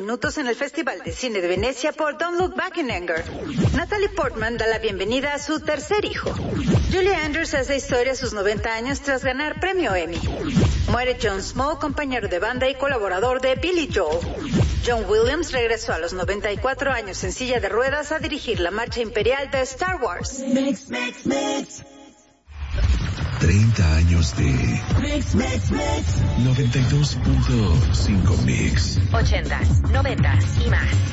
minutos en el Festival de Cine de Venecia por Don't Look Back in Anger. Natalie Portman da la bienvenida a su tercer hijo. Julie Andrews hace historia a sus 90 años tras ganar premio Emmy. Muere Jon Snow, compañero de banda y colaborador de Billy Joel. John Williams regresó a los 94 años en silla de ruedas a dirigir la marcha imperial de Star Wars. 30 años de Mix 92.5 Mix. 80s, 90s y más.